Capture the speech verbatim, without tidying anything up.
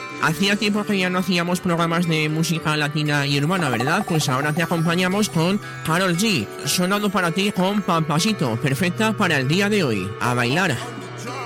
Hacía tiempo que ya no hacíamos programas de música latina y urbana, ¿verdad? Pues ahora te acompañamos con Karol G, sonando para ti con Papacito, perfecta para el día de hoy. A bailar.